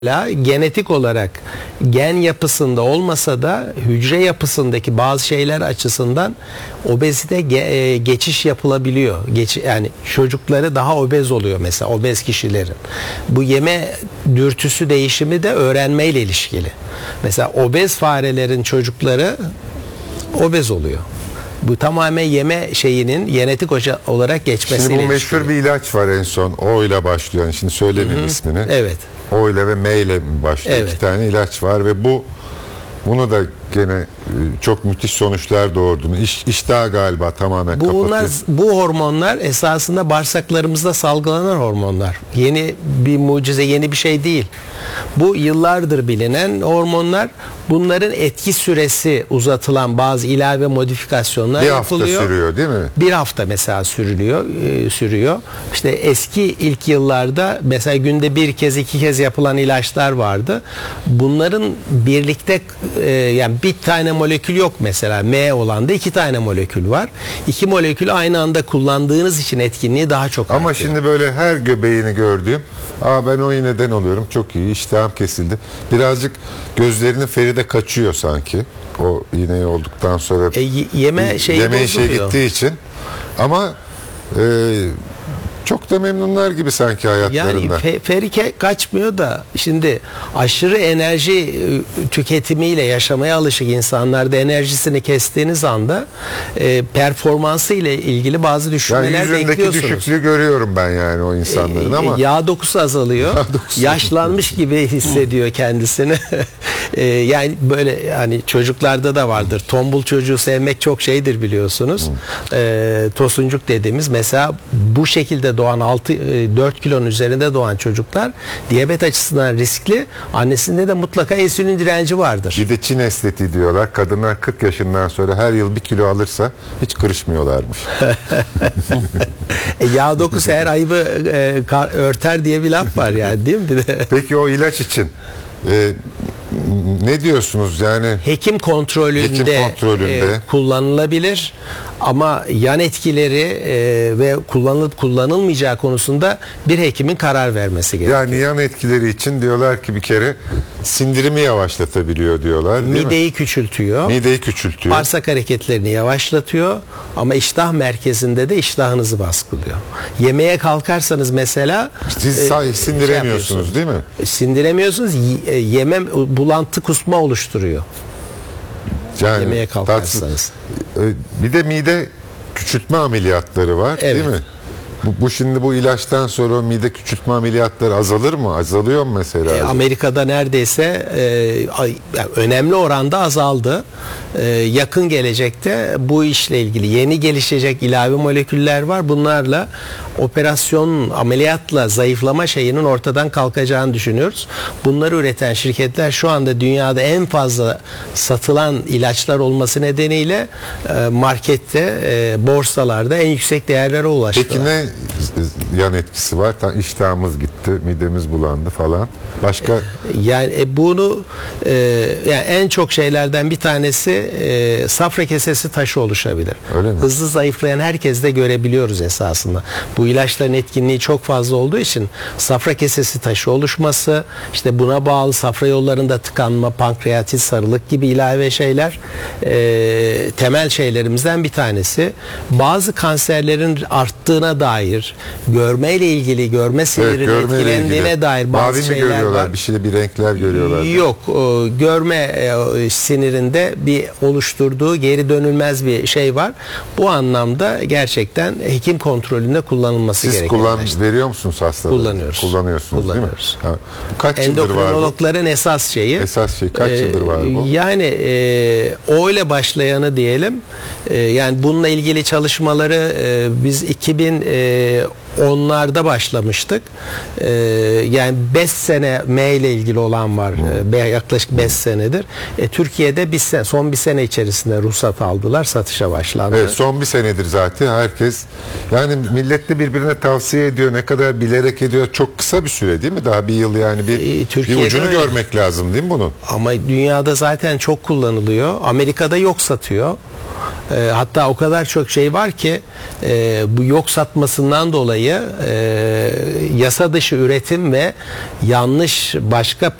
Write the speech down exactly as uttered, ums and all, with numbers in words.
genetik olarak gen yapısında olmasa da hücre yapısındaki bazı şeyler açısından obezite ge- geçiş yapılabiliyor. Geç, yani çocukları daha obez oluyor mesela, obez kişilerin. Bu yeme dürtüsü değişimi de öğrenmeyle ilişkili. Mesela obez farelerin çocukları obez oluyor. Bu tamamen yeme şeyinin genetik olarak geçmesiyle Şimdi bu ilişkili. meşhur bir ilaç var en son. O ile başlıyor. Yani şimdi söylemeyeyim ismini. Evet. O ile ve M ile başlıyor. Evet. İki tane ilaç var ve bu bunu da gene çok müthiş sonuçlar doğurduğunu. İş, iştah galiba tamamen bu kapatıyor. bunlar, bu hormonlar esasında bağırsaklarımızda salgılanan hormonlar. Yeni bir mucize, yeni bir şey değil. Bu yıllardır bilinen hormonlar. Bunların etki süresi uzatılan bazı ilave modifikasyonlar bir yapılıyor. hafta sürüyor değil mi? Bir hafta mesela sürülüyor, e, sürüyor. İşte eski ilk yıllarda mesela günde bir kez iki kez yapılan ilaçlar vardı. Bunların birlikte e, yani bir tane molekül yok mesela. M olanda iki tane molekül var. İki molekül aynı anda kullandığınız için etkinliği daha çok Ama artıyor. şimdi böyle her göbeğini gördüğüm, aa ben o iğneden oluyorum, çok iyi, iştahım kesildi. Birazcık gözlerinin feri de kaçıyor sanki. O iğneyi olduktan sonra E, yeme şeyi yemeğe şey bozuluyor. gittiği için. Ama e, çok da memnunlar gibi sanki hayatlarında. Yani fe, ferike kaçmıyor da şimdi aşırı enerji e, tüketimiyle yaşamaya alışık insanlarda enerjisini kestiğiniz anda e, performansı ile ilgili bazı yani düşmeler yüzündeki bekliyorsunuz. düşüklüğü görüyorum ben yani o insanların E, ama. Yağ dokusu azalıyor. Yağ dokusu. Yaşlanmış gibi hissediyor kendisini. e, yani böyle hani çocuklarda da vardır. Tombul çocuğu sevmek çok şeydir biliyorsunuz. E, tosuncuk dediğimiz mesela bu şekilde doğan altı dört kilonun üzerinde doğan çocuklar diyabet açısından riskli. Annesinde de mutlaka insülin direnci vardır. Bir de Çin estetiği diyorlar. Kadınlar kırk yaşından sonra her yıl bir kilo alırsa hiç kırışmıyorlarmış. e, yağ dokusu her ayıbı e, kar, örter diye bir laf var yani, değil mi? Bir de Peki o ilaç için e, ne diyorsunuz yani? Hekim kontrolünde, Hekim kontrolünde. E, kullanılabilir ama yan etkileri e, ve kullanılıp kullanılmayacağı konusunda bir hekimin karar vermesi gerekiyor. Yani yan etkileri için diyorlar ki bir kere sindirimi yavaşlatabiliyor diyorlar, değil Mideyi mi? küçültüyor. Mideyi küçültüyor. Bağırsak hareketlerini yavaşlatıyor ama iştah merkezinde de iştahınızı baskılıyor. Yemeğe kalkarsanız mesela Siz e, say- şey sindiremiyorsunuz değil mi? Sindiremiyorsunuz. Y- Yeme bulantı, kusma oluşturuyor. Yani Yemeğe kalkarsanız. tatsız- bir de mide küçültme ameliyatları var, Evet. değil mi? Bu, bu şimdi bu ilaçtan sonra mide küçültme ameliyatları azalır mı? Azalıyor mu mesela? E, Amerika'da neredeyse e, ay- yani önemli oranda azaldı. E, yakın gelecekte bu işle ilgili yeni gelişecek ilave moleküller var. Bunlarla operasyon, ameliyatla zayıflama şeyinin ortadan kalkacağını düşünüyoruz. Bunları üreten şirketler şu anda dünyada en fazla satılan ilaçlar olması nedeniyle e, markette, e, borsalarda en yüksek değerlere ulaştı. Peki ne yan etkisi var? Ta iştahımız gitti, midemiz bulandı falan. Başka? Yani e, bunu e, yani en çok şeylerden bir tanesi e, safra kesesi taşı oluşabilir. Öyle mi? Hızlı zayıflayan herkes de görebiliyoruz esasında. Bu ilaçların etkinliği çok fazla olduğu için safra kesesi taşı oluşması, işte buna bağlı safra yollarında tıkanma, pankreatit, sarılık gibi ilave şeyler e, temel şeylerimizden bir tanesi. Bazı kanserlerin arttığına dair, görmeyle ilgili, görme sinirinin Evet, görmeyle etkilendiğine ilgili. dair bazı Mavi mi şeyler görüyorlar? var. Bir şeyde bir renkler görüyorlar. Yok, o, görme e, sinirinde bir oluşturduğu geri dönülmez bir şey var. Bu anlamda gerçekten hekim kontrolünde kullanılması Siz gereken kullan ilaçlar. veriyor musunuz hastalara? Kullanıyoruz. Kullanıyorsunuz Kullanıyoruz. değil mi? Ha, bu kaç yıldır var bu? Endokrinologların esas şeyi. Esas şey kaç e, yıldır var bu? Yani e, o ile başlayanı diyelim. E, yani bununla ilgili çalışmaları e, biz iki bin onlarda başlamıştık. E, yani beş sene M ile ilgili olan var. E, yaklaşık beş senedir. E, Türkiye'de bir sene, son bir sene içerisinde ruhsat aldılar. Satışa başlandı. Evet, son bir senedir zaten herkes yani millet de birbirine tavsiye ediyor, ne kadar bilerek ediyor, çok kısa bir süre değil mi? Daha bir yıl yani bir, E, bir Türkiye'de ucunu öyle. görmek lazım değil mi bunun? Ama dünyada zaten çok kullanılıyor. Amerika'da yok satıyor. E, hatta o kadar çok şey var ki e, bu yok satmasından dolayı e, yasa dışı üretim ve yanlış başka